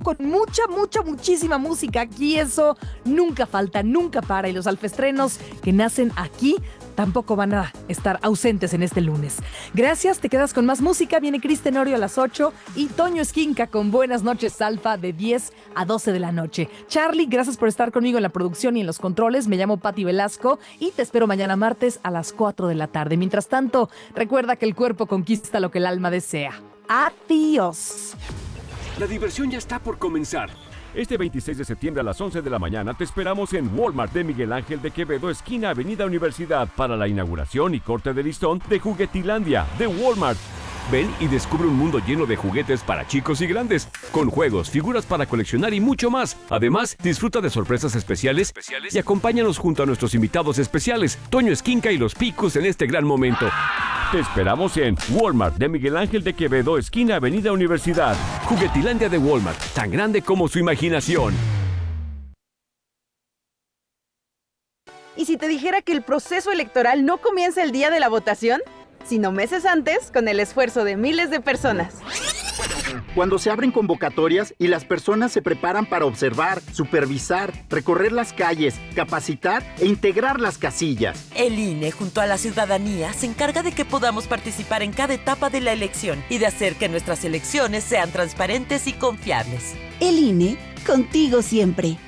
con muchísima música. Aquí eso nunca falta, nunca para. Y los alfestrenos que nacen aquí tampoco van a estar ausentes en este lunes. Gracias, te quedas con más música. Viene Cris Tenorio a las 8 y Toño Esquinca con Buenas noches, Alfa, de 10 a 12 de la noche. Charlie, gracias por estar conmigo en la producción y en los controles. Me llamo Pati Velasco y te espero mañana martes a las 4 de la tarde. Mientras tanto, recuerda que el cuerpo conquista lo que el alma desea. Adiós. La diversión ya está por comenzar. Este 26 de septiembre a las 11 de la mañana te esperamos en Walmart de Miguel Ángel de Quevedo, esquina Avenida Universidad, para la inauguración y corte de listón de Juguetilandia de Walmart. Ven y descubre un mundo lleno de juguetes para chicos y grandes, con juegos, figuras para coleccionar y mucho más. Además, disfruta de sorpresas especiales y acompáñanos junto a nuestros invitados especiales, Toño Esquinca y los Picos, en este gran momento. Te esperamos en Walmart de Miguel Ángel de Quevedo, esquina Avenida Universidad. Juguetilandia de Walmart, tan grande como su imaginación. ¿Y si te dijera que el proceso electoral no comienza el día de la votación, sino meses antes, con el esfuerzo de miles de personas? Cuando se abren convocatorias y las personas se preparan para observar, supervisar, recorrer las calles, capacitar e integrar las casillas. El INE, junto a la ciudadanía, se encarga de que podamos participar en cada etapa de la elección y de hacer que nuestras elecciones sean transparentes y confiables. El INE, contigo siempre.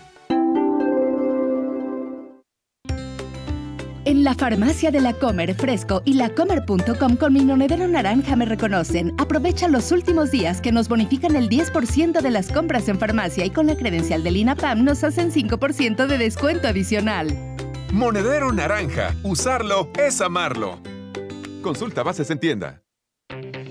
En la farmacia de La Comer Fresco y lacomer.com con mi monedero naranja me reconocen. Aprovecha los últimos días que nos bonifican el 10% de las compras en farmacia y con la credencial del INAPAM nos hacen 5% de descuento adicional. Monedero naranja. Usarlo es amarlo. Consulta bases en tienda.